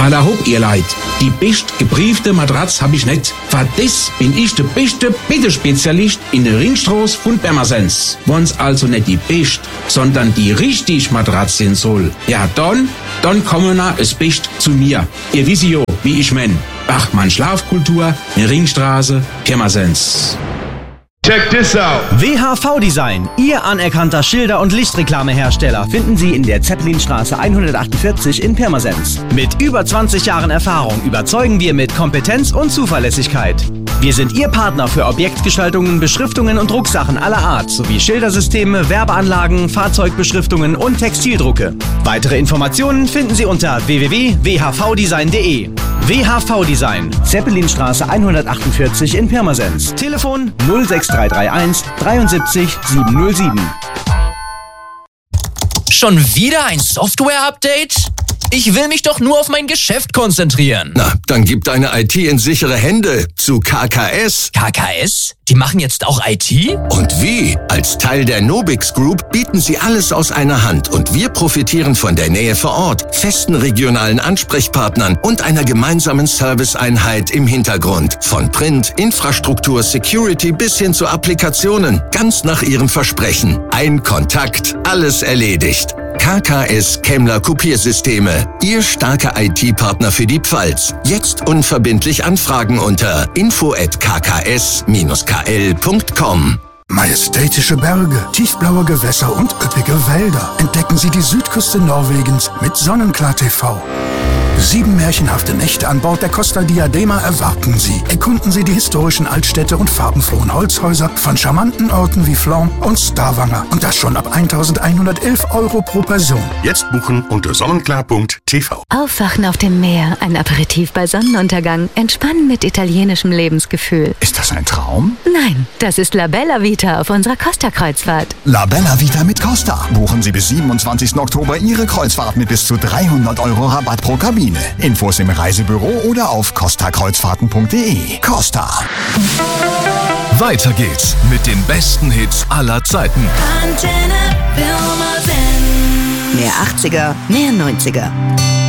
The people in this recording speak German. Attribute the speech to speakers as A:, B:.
A: Alla hopp, ihr Leid. Die best gebriefte Matratz hab ich nicht. Für das bin ich der beste Bettespezialist in der Ringstraße von Pirmasens. Wenn's also nicht die best, sondern die richtig Matratz sein soll, ja dann kommen na es best zu mir. Ihr wisst jo, wie ich mein. Bachmann Schlafkultur in Ringstraße, Pirmasens.
B: Check this out.
C: WHV Design, Ihr anerkannter Schilder- und Lichtreklamehersteller, finden Sie in der Zeppelinstraße 148 in Pirmasens. Mit über 20 Jahren Erfahrung überzeugen wir mit Kompetenz und Zuverlässigkeit. Wir sind Ihr Partner für Objektgestaltungen, Beschriftungen und Drucksachen aller Art sowie Schildersysteme, Werbeanlagen, Fahrzeugbeschriftungen und Textildrucke. Weitere Informationen finden Sie unter www.whvdesign.de. WHV Design, Zeppelinstraße 148 in Pirmasens. Telefon 06331 73 707.
D: Schon wieder ein Software-Update? Ich will mich doch nur auf mein Geschäft konzentrieren.
E: Na, dann gib deine IT in sichere Hände zu KKS.
D: KKS? Die machen jetzt auch IT?
E: Und wie? Als Teil der Nobix Group bieten sie alles aus einer Hand und wir profitieren von der Nähe vor Ort, festen regionalen Ansprechpartnern und einer gemeinsamen Serviceeinheit im Hintergrund. Von Print, Infrastruktur, Security bis hin zu Applikationen. Ganz nach ihrem Versprechen. Ein Kontakt, alles erledigt. KKS Kemmler Kopiersysteme. Ihr starker IT-Partner für die Pfalz. Jetzt unverbindlich anfragen unter info@kks-kl.com.
F: Majestätische Berge, tiefblaue Gewässer und üppige Wälder. Entdecken Sie die Südküste Norwegens mit Sonnenklar TV. 7 märchenhafte Nächte an Bord der Costa Diadema erwarten Sie. Erkunden Sie die historischen Altstädte und farbenfrohen Holzhäuser von charmanten Orten wie Flon und Stavanger. Und das schon ab 1.111 € pro Person.
G: Jetzt buchen unter sonnenklar.tv.
H: Aufwachen auf dem Meer, ein Aperitif bei Sonnenuntergang, entspannen mit italienischem Lebensgefühl.
F: Ist das ein Traum?
H: Nein, das ist La Bella Vita auf unserer Costa-Kreuzfahrt.
F: La Bella Vita mit Costa. Buchen Sie bis 27. Oktober Ihre Kreuzfahrt mit bis zu 300 € Rabatt pro Kabine. Infos im Reisebüro oder auf costakreuzfahrten.de. Costa.
I: Weiter geht's mit den besten Hits aller Zeiten.
J: Antenne Pirmasens.
K: Mehr 80er, mehr 90er.